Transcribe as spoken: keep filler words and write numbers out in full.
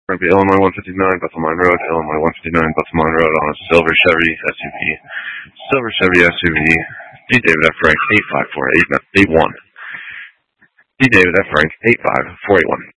Rugby, Illinois one fifty-nine, Bethel Mine Road, Illinois one fifty-nine, Bethel Mine Road on a silver Chevy S U V. Silver Chevy S U V, D. David F. Frank, eight five four eight one. D. David F. Frank, eight five four eight one.